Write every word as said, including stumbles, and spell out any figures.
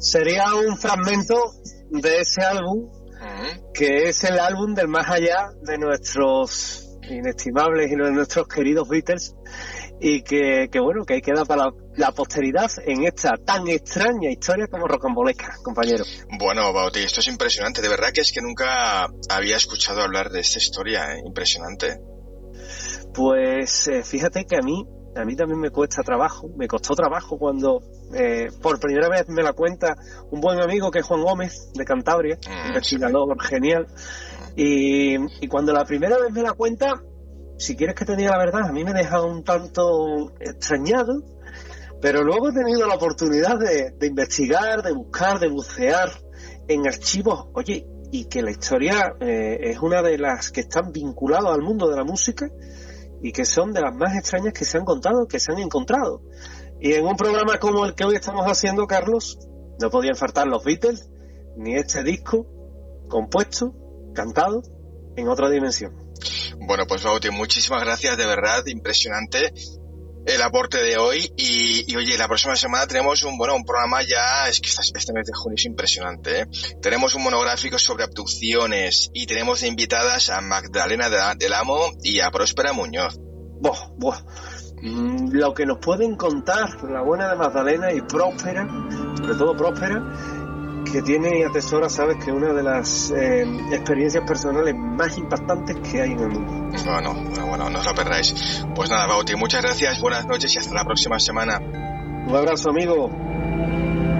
sería un fragmento de ese álbum, uh-huh. que es el álbum del más allá de nuestros inestimables y de nuestros queridos Beatles, y que, que bueno, que ahí queda para la, la posteridad en esta tan extraña historia como rocambolesca, compañero. Bueno, Bauti, esto es impresionante, de verdad que es que nunca había escuchado hablar de esta historia, ¿eh? Impresionante. Pues eh, fíjate que a mí, a mí también me cuesta trabajo, me costó trabajo cuando eh, por primera vez me la cuenta un buen amigo que es Juan Gómez, de Cantabria, mm, investigador sí. genial, y, y cuando la primera vez me la cuenta, si quieres que te diga la verdad, a mí me deja un tanto extrañado, pero luego he tenido la oportunidad de, de investigar, de buscar, de bucear en archivos, oye, y que la historia eh, es una de las que están vinculadas al mundo de la música y que son de las más extrañas que se han contado, que se han encontrado. Y en un programa como el que hoy estamos haciendo, Carlos, no podían faltar los Beatles, ni este disco compuesto, cantado, en otra dimensión. Bueno, pues Bauti, muchísimas gracias, de verdad, impresionante el aporte de hoy y, y oye, la próxima semana tenemos un bueno un programa ya, es que este mes de junio es impresionante, ¿eh? Tenemos un monográfico sobre abducciones y tenemos de invitadas a Magdalena del Amo y a Próspera Muñoz. Buah, buah. Mm, lo que nos pueden contar la buena de Magdalena y Próspera, sobre todo Próspera, que tiene y atesora, sabes, que una de las eh, experiencias personales más impactantes que hay en el mundo. Bueno, bueno, bueno, no os lo perdáis. Pues nada, Bauti, muchas gracias, buenas noches y hasta la próxima semana. Un abrazo, amigo.